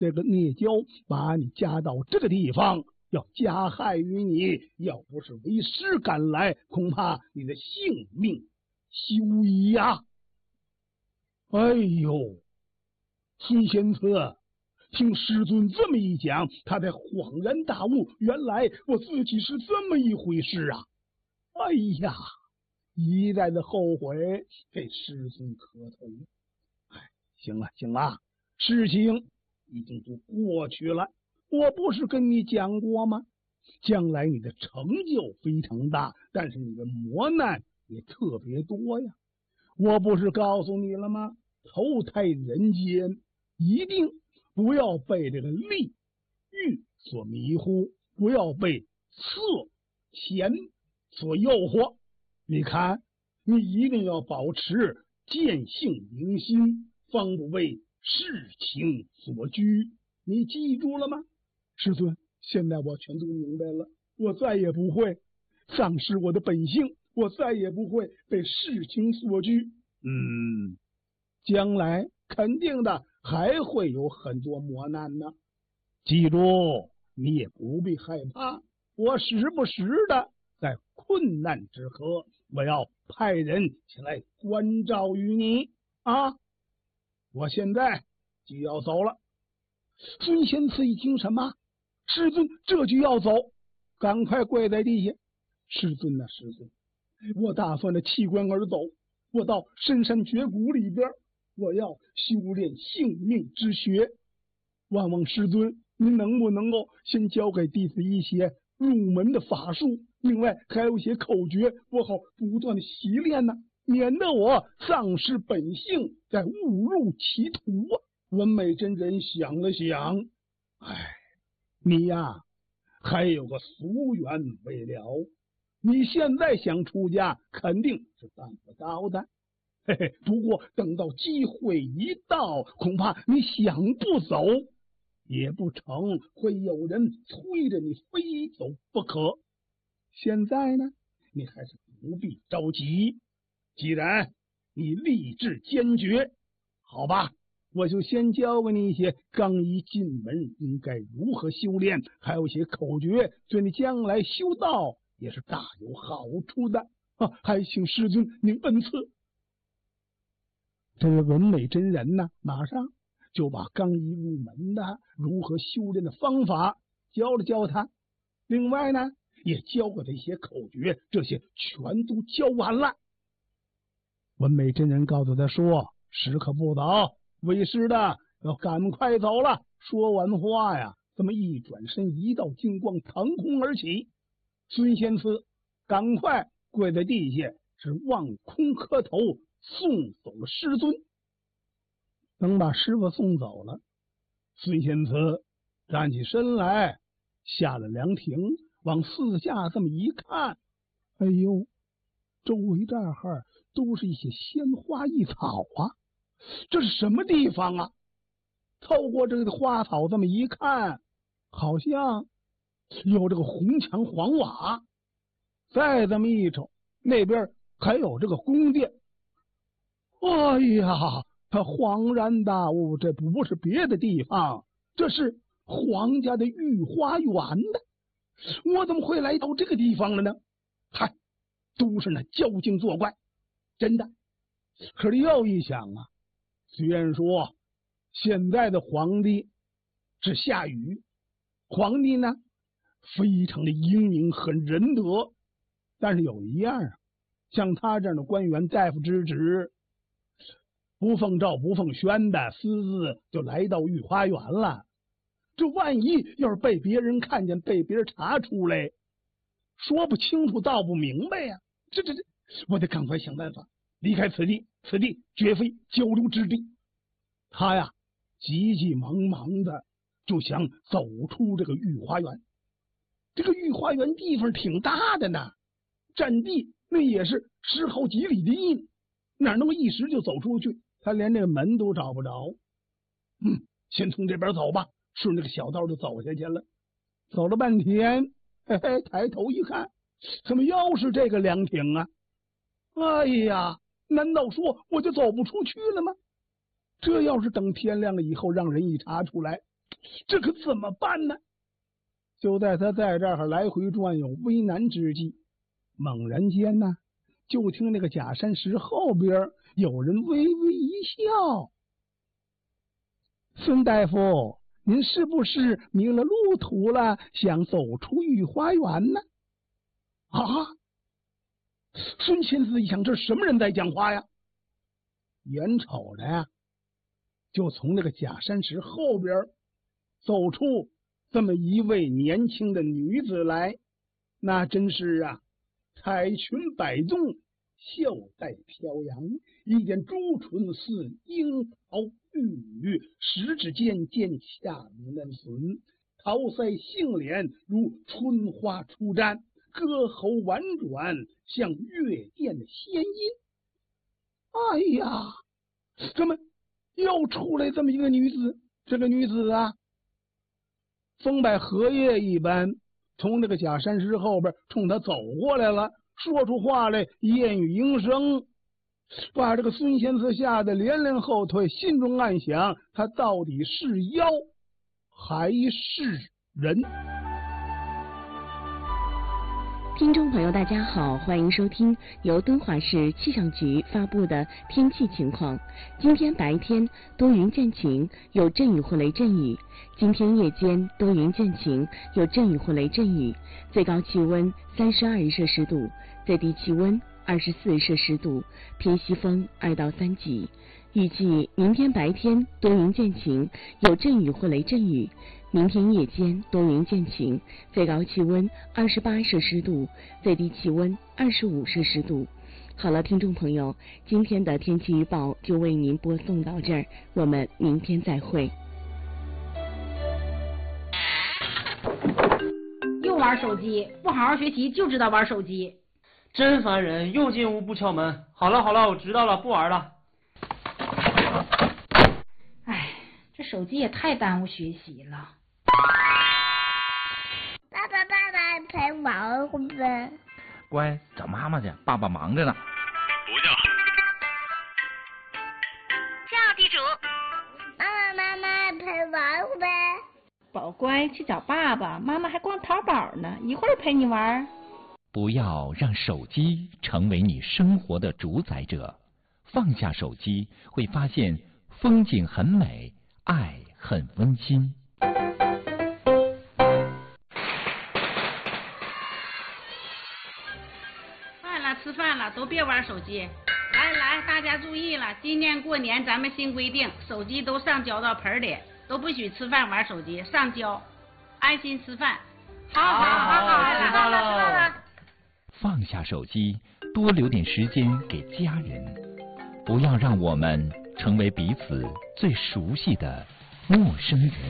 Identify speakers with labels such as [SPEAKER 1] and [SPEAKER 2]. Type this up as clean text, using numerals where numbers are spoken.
[SPEAKER 1] 这个聂娇把你加到这个地方，要加害于你，要不是为师赶来，恐怕你的性命休矣呀！哎呦，孙仙慈听师尊这么一讲，他才恍然大悟，原来我自己是这么一回事啊！哎呀，一再的后悔给师尊磕头。哎，行了行了，事情已经都过去了。我不是跟你讲过吗？将来你的成就非常大，但是你的磨难也特别多呀。我不是告诉你了吗？投胎人间，一定不要被这个利欲所迷惑，不要被色钱所诱惑。你看，你一定要保持见性明心，方不为世情所拘。你记住了吗？师尊，现在我全都明白了，我再也不会丧失我的本性，我再也不会被世情所拘。将来肯定的还会有很多磨难呢。记住，你也不必害怕，我时不时的在困难之刻，我要派人前来关照于你啊！我现在就要走了。孙仙慈一听，什么？师尊这就要走？赶快跪在地下！师尊呐，师尊，我打算的弃官而走，我到深山绝谷里边，我要修炼性命之学。望望师尊，您能不能够先教给弟子一些入门的法术，另外还有一些口诀，我好不断的习练呢，免得我丧失本性，再误入歧途啊！文美真人想了想，哎，你呀，还有个夙愿未了，你现在想出家肯定是办不到的。嘿嘿，不过等到机会一到，恐怕你想不走也不成，会有人催着你非走不可。现在呢，你还是不必着急，既然你立志坚决，好吧，我就先教给你一些刚一进门应该如何修炼，还有一些口诀，对你将来修道也是大有好处的啊！还请师尊您恩赐。这个文美真人呢，马上就把刚一入门的如何修炼的方法教了教他，另外呢，也教给他一些口诀，这些全都教完了。文美真人告诉他说：“时刻不早，为师的要赶快走了。”说完话呀，这么一转身，一道金光腾空而起。孙仙慈赶快跪在地下，是望空磕头，送走了师尊。等把师傅送走了，孙仙慈站起身来，下了凉亭，往四下这么一看，哎呦，周围这儿都是一些鲜花异草啊，这是什么地方啊？透过这个花草这么一看，好像有这个红墙黄瓦，再这么一瞅，那边还有这个宫殿。哎呀，他恍然大悟，这不是别的地方，这是皇家的御花园呢。我怎么会来到这个地方了呢？嗨，都是那妖精作怪，真的。可是又一想啊，虽然说现在的皇帝是夏禹，皇帝呢非常的英明，很仁德，但是有一样啊，像他这样的官员，大夫之职，不奉诏不奉宣的，私自就来到御花园了。这万一要是被别人看见，被别人查出来，说不清楚道不明白呀。这我得赶快想办法离开此地，此地绝非交流之地。他呀急急忙忙的就想走出这个御花园。这个御花园地方挺大的呢，占地那也是10好几里的地，哪能够一时就走出去？他连这个门都找不着。先从这边走吧，顺着这个小道就走下去了。走了半天，嘿嘿，抬头一看，怎么又是这个凉亭啊？哎呀，难道说我就走不出去了吗？这要是等天亮了以后，让人一查出来， 这可怎么办呢？就在他在这儿来回转悠为难之际，猛然间呢，就听那个假山石后边有人微微一笑：“孙大夫，您是不是迷了路途了，想走出御花园呢？”啊！孙仙子一想，这什么人在讲话呀？眼瞅着呀，就从那个假山石后边走出这么一位年轻的女子来，那真是啊，彩裙摆动，袖带飘扬，一件朱唇似樱桃玉，十指间见恰如嫩笋，桃腮杏脸如春花初绽，歌喉婉转像月见的仙音。哎呀，怎么又出来这么一个女子？这个女子啊，风摆荷叶一般，从那个假山石后边冲他走过来了，说出话来燕语莺声，把这个孙仙子吓得连连后退，心中暗想：他到底是妖还是人？
[SPEAKER 2] 听众朋友大家好，欢迎收听由敦化市气象局发布的天气情况。今天白天多云见晴，有阵雨或雷阵雨，今天夜间多云见晴，有阵雨或雷阵雨，最高气温32摄氏度，最低气温24摄氏度，偏西风2到3级。预计明天白天多云见晴，有阵雨或雷阵雨，明天夜间多云见晴，最高气温28摄氏度，最低气温25摄氏度。好了，听众朋友，今天的天气预报就为您播送到这儿，我们明天再会。
[SPEAKER 3] 又玩手机，不好好学习就知道玩手机，
[SPEAKER 4] 真烦人！又进屋不敲门。好了好了，我知道了，不玩了。
[SPEAKER 3] 哎，这手机也太耽误学习了。
[SPEAKER 5] 爸爸陪玩会不会？
[SPEAKER 6] 乖，找妈妈去，爸爸忙着呢。
[SPEAKER 7] 不叫。
[SPEAKER 5] 叫地主。妈妈陪玩会不会？
[SPEAKER 8] 宝乖，去找爸爸，妈妈还逛淘宝呢，一会儿陪你玩。
[SPEAKER 9] 不要让手机成为你生活的主宰者，放下手机，会发现风景很美，爱很温馨。
[SPEAKER 3] 吃饭了，都别玩手机。来，大家注意了，今年过年咱们新规定，手机都上交到盆里，都不许吃饭玩手机，上交，安心吃饭。好，
[SPEAKER 4] 知道了。
[SPEAKER 9] 放下手机，多留点时间给家人，不要让我们成为彼此最熟悉的陌生人。